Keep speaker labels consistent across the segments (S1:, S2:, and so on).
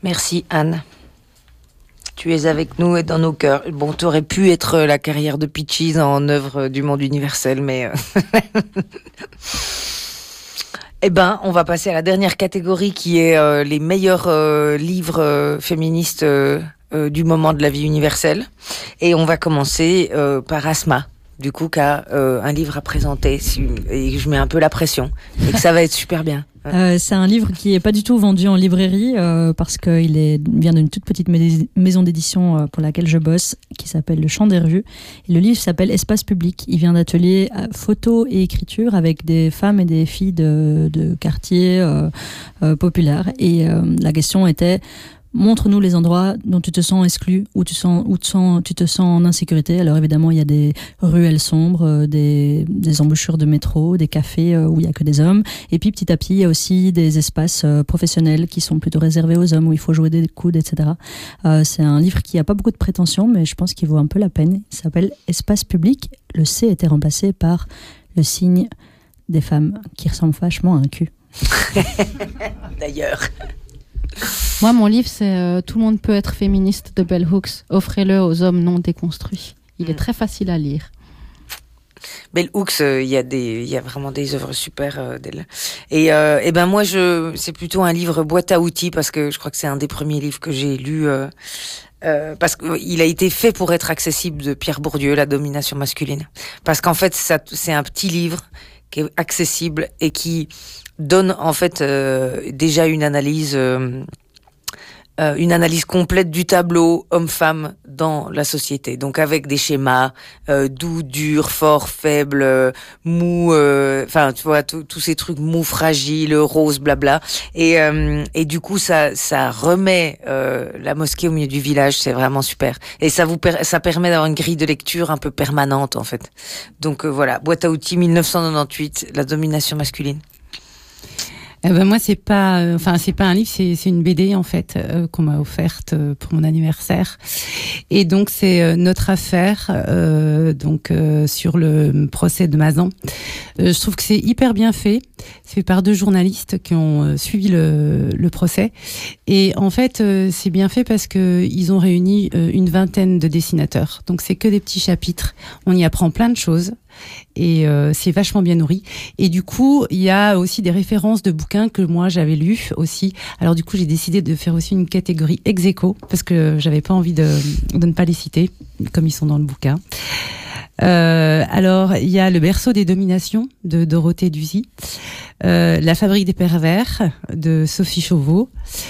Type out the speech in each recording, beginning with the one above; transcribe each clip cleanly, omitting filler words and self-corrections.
S1: Merci Anne. Tu es avec nous et dans nos cœurs. Bon, tu aurais pu être la carrière de Peaches en œuvre du monde universel, mais... Eh ben, on va passer à la dernière catégorie qui est les meilleurs livres féministes du moment de la vie universelle. Et on va commencer par Asma, du coup, qui a un livre à présenter. Et je mets un peu la pression. Et que ça va être super bien.
S2: C'est un livre qui est pas du tout vendu en librairie parce qu'il vient d'une toute petite maison d'édition pour laquelle je bosse, qui s'appelle Le Chant des Rues. Et le livre s'appelle Espace public. Il vient d'ateliers photo et écriture avec des femmes et des filles de quartiers populaires. Et la question était: montre-nous les endroits dont tu te sens exclu, où tu te sens en insécurité. Alors évidemment, il y a des ruelles sombres, des embouchures de métro, des cafés où il y a que des hommes. Et puis petit à petit, il y a aussi des espaces professionnels qui sont plutôt réservés aux hommes, où il faut jouer des coudes, etc. C'est un livre qui a pas beaucoup de prétention, mais je pense qu'il vaut un peu la peine. Il s'appelle Espace public. Le C a été remplacé par le signe des femmes, qui ressemble vachement à un cul.
S1: D'ailleurs.
S3: Moi, mon livre, c'est Tout le monde peut être féministe de Bell Hooks. Offrez-le aux hommes non déconstruits. Il est très facile à lire.
S1: Bell Hooks, il y a vraiment des œuvres super d'elle. Et ben moi, c'est plutôt un livre boîte à outils parce que je crois que c'est un des premiers livres que j'ai lu. Parce qu'il a été fait pour être accessible, de Pierre Bourdieu, La domination masculine. Parce qu'en fait, c'est un petit livre qui est accessible et qui donne en fait déjà une analyse complète du tableau homme-femme dans la société. Donc avec des schémas doux, durs, forts, faibles, mous, enfin tu vois tous ces trucs mous, fragiles, roses, blabla. Et du coup ça remet la mosquée au milieu du village. C'est vraiment super. Et ça permet d'avoir une grille de lecture un peu permanente en fait. Donc voilà, boîte à outils 1998, La domination masculine.
S4: Moi, c'est pas un livre, c'est une BD en fait qu'on m'a offerte pour mon anniversaire. Et donc c'est Notre affaire, sur le procès de Mazan. Je trouve que c'est hyper bien fait. C'est fait par 2 journalistes qui ont suivi le procès. Et en fait, c'est bien fait parce que ils ont réuni une vingtaine de dessinateurs. Donc c'est que des petits chapitres. On y apprend plein de choses. Et c'est vachement bien nourri. Et du coup, il y a aussi des références de bouquins que moi j'avais lus aussi. Alors du coup, j'ai décidé de faire aussi une catégorie ex aequo parce que j'avais pas envie de ne pas les citer comme ils sont dans le bouquin. Alors, il y a Le berceau des dominations de Dorothée Duzy, La fabrique des pervers de Sophie Chauveau,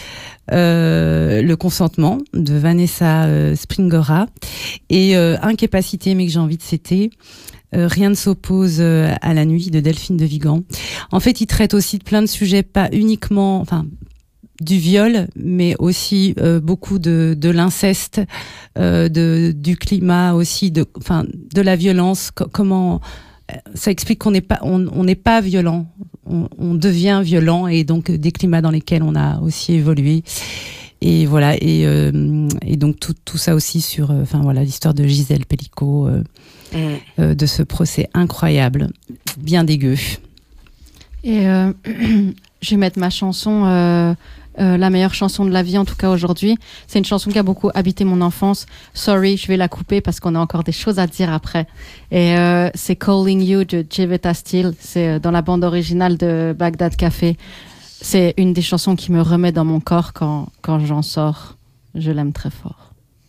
S4: Le consentement de Vanessa Springora et un qui est pas cité mais que j'ai envie de citer, Rien ne s'oppose à la nuit de Delphine de Vigan. En fait, il traite aussi de plein de sujets, pas uniquement, du viol, mais aussi beaucoup de l'inceste, du climat aussi, de la violence. Comment ça explique qu'on n'est pas violent, on devient violent, et donc des climats dans lesquels on a aussi évolué. Et voilà, et donc tout ça aussi sur l'histoire de Gisèle Pellicot, de ce procès incroyable, bien dégueu.
S3: Et je vais mettre ma chanson, la meilleure chanson de la vie en tout cas aujourd'hui. C'est une chanson qui a beaucoup habité mon enfance. Sorry, je vais la couper parce qu'on a encore des choses à dire après. Et c'est Calling You de Jevetta Steele. C'est dans la bande originale de Bagdad Café. C'est une des chansons qui me remet dans mon corps quand j'en sors. Je l'aime très fort.